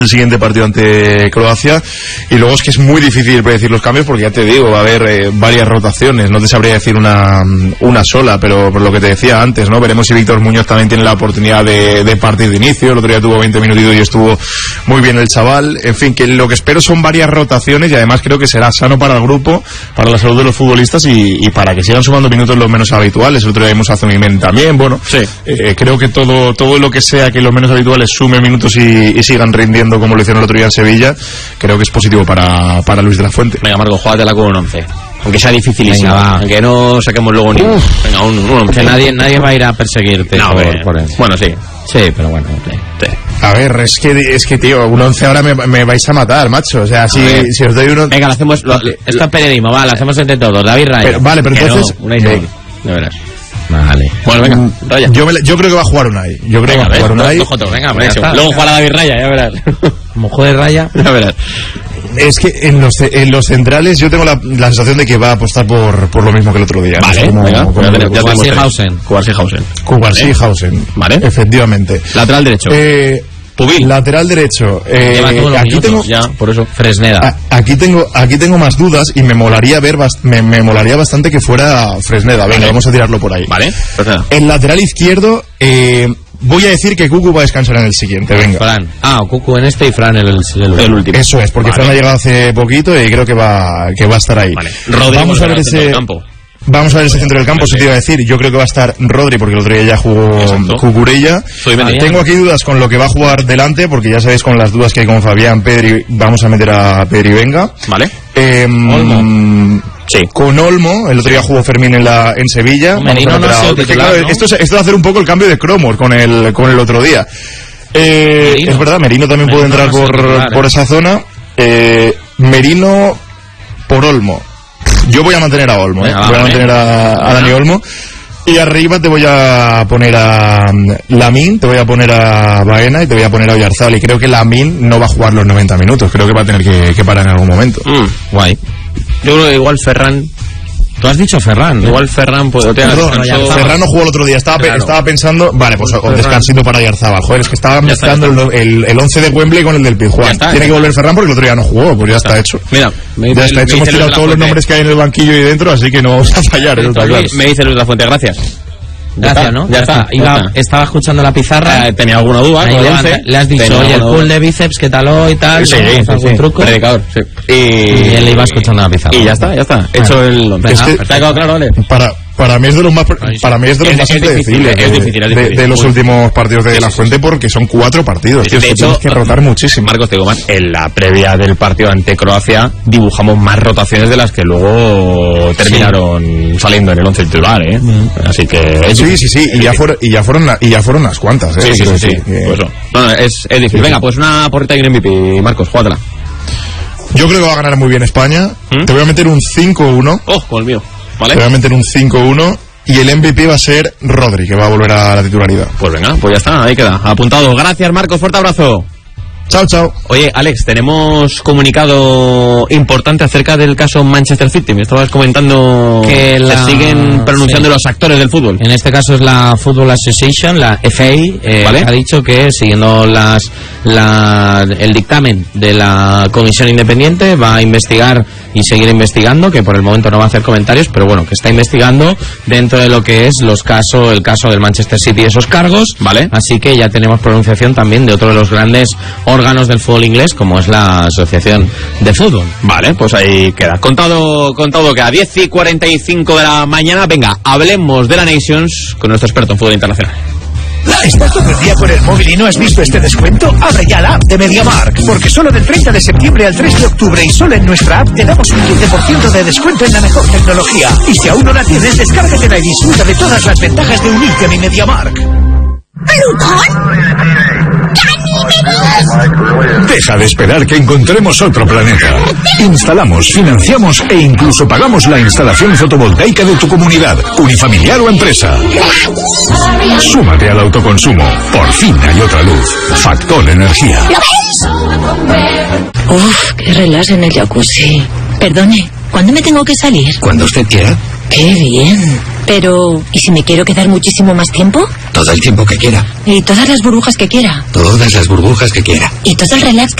el siguiente partido ante Croacia. Y luego es que es muy difícil predecir los cambios porque ya te digo, va a haber varias rotaciones, no te sabría decir una sola, pero por lo que te decía antes, ¿no? Veremos si Víctor Muñoz también tiene la oportunidad de partir de inicio. El otro día tuvo 20 minutitos y estuvo muy bien el chaval. En fin, que lo que espero son varias rotaciones y además creo que será sano para el grupo, para la salud de los futbolistas y para que sigan sumando minutos los menos habituales. El otro día vimos a Zubimendi también, bueno, sí. Creo que todo lo que sea que los menos habituales sumen minutos y sigan rindiendo como lo hicieron el otro día en Sevilla, creo que es positivo para Luis de la Fuente. Venga, Marco, júgatela con un 11. Aunque sea dificilísimo, aunque no saquemos luego ni... Venga, un 11. Que nadie va a ir a perseguirte por eso. Bueno, sí. Sí, pero bueno. Sí. A ver, es que tío, un 11 ahora me vais a matar, macho. O sea, si os doy uno... Venga, lo hacemos... Esto es periodismo, lo hacemos entre todos. David Raya. Pero entonces... No, de veras. Vale. Bueno, venga, Raya. Yo creo que va a jugar Unai. Yo creo que va a jugar Unai. Venga, luego jugará David Raya, ya verás. Como juegue Raya, ya verás. Es que en los centrales yo tengo la sensación de que va a apostar por lo mismo que el otro día. Vale, Kubalsihausen. Vale. Efectivamente. Lateral derecho. Pubil. Lateral derecho. Aquí tengo ya, por eso Fresneda. Aquí tengo más dudas y me molaría me molaría bastante que fuera Fresneda. Venga, vamos a tirarlo por ahí. Vale. El lateral izquierdo, voy a decir que Cucu va a descansar en el siguiente, venga. Fran. Cucu en este y Fran en el último. Eso es, porque Fran ha llegado hace poquito y creo que va a estar ahí. Vale. Vamos a ver ese centro del campo, eso te iba a decir. Yo creo que va a estar Rodri, porque el otro día ya jugó Cucurella. Tengo aquí dudas con lo que va a jugar delante, porque ya sabéis con las dudas que hay con Fabián, Pedri, vamos a meter a Pedri Venga. Vale. Olmo. Sí. Con Olmo, el otro día jugó Fermín en Sevilla. Merino esto es hacer un poco el cambio de cromos con el otro día. Es verdad, Merino también puede entrar por esa zona. Merino por Olmo. Yo voy a mantener a Olmo, voy a mantener a Dani Olmo. Y arriba te voy a poner a Lamine, te voy a poner a Baena y te voy a poner a Oyarzabal. Y creo que Lamine no va a jugar los 90 minutos. Creo que va a tener que parar en algún momento. Guay. Yo creo que igual Ferran... Tú has dicho Ferran. Igual Ferran puede... Ferran no jugó el otro día. Estaba pensando... Vale, pues descansito para Oyarzabal. Joder, es que estaba mezclando el 11 de Wembley con el del Pizjuán. Tiene que volver Ferran porque el otro día no jugó. Pues ya está hecho. Mira, ya está hecho. Hemos tirado todos los nombres que hay en el banquillo y dentro, así que no vamos a fallar. Me dice Luis de la Fuente, gracias. Gracias, ¿no? Ya está. Estaba escuchando la pizarra. Tenía alguna duda. Le has dicho, oye, el pull de bíceps, ¿qué tal hoy? Tal, sí. Truco. Predicador, sí. Y él le iba escuchando la pizarra. Y ya está. Hecho el... Está claro, ¿vale? Para mí es de los más predecibles de los últimos partidos de la Fuente, porque son 4 partidos. De hecho, tienes que rotar muchísimo. Marcos, te digo más, en la previa del partido ante Croacia dibujamos más rotaciones de las que luego terminaron saliendo en el 11 titular, ¿eh? Así que... Sí, y ya fueron unas cuantas, ¿eh? Sí. Pues eso. No, es difícil. Venga, pues una porrita y un MVP, Marcos, júgatela. Yo creo que va a ganar muy bien España. Te voy a meter un 5-1. Como el mío. ¿Vale? Te voy a meter un 5-1 y el MVP va a ser Rodri, que va a volver a la titularidad. Pues venga, pues ya está, ahí queda, apuntado. Gracias, Marcos, fuerte abrazo. Chao. Oye, Alex, tenemos comunicado importante acerca del caso Manchester City. Me estabas comentando que se siguen pronunciando los actores del fútbol. En este caso es la Football Association, la FA, ¿vale? Ha dicho que siguiendo el dictamen de la comisión independiente va a investigar y seguir investigando, que por el momento no va a hacer comentarios, pero bueno, que está investigando dentro de lo que es el caso del Manchester City y esos cargos, ¿vale? Así que ya tenemos pronunciación también de otro de los grandes órganos del fútbol inglés, como es la Asociación de Fútbol. Vale, pues ahí queda. Contado que a 10:45 de la mañana, venga, hablemos de la Nations con nuestro experto en fútbol internacional. ¿Estás todo el día con el móvil y no has visto este descuento? Abre ya la app de MediaMarkt, porque solo del 30 de septiembre al 3 de octubre y solo en nuestra app te damos un 15% de descuento en la mejor tecnología. Y si aún no la tienes, descárgatela y disfruta de todas las ventajas de unirte a mi MediaMarkt. Deja de esperar que encontremos otro planeta. Instalamos, financiamos e incluso pagamos la instalación fotovoltaica de tu comunidad, unifamiliar o empresa. Súmate al autoconsumo. Por fin hay otra luz. Factor Energía. Uf, qué relax en el jacuzzi. Perdone, ¿cuándo me tengo que salir? Cuando usted quiera. ¡Qué bien! Pero, ¿y si me quiero quedar muchísimo más tiempo? Todo el tiempo que quiera. ¿Y todas las burbujas que quiera? Todas las burbujas que quiera. ¿Y todo el relax que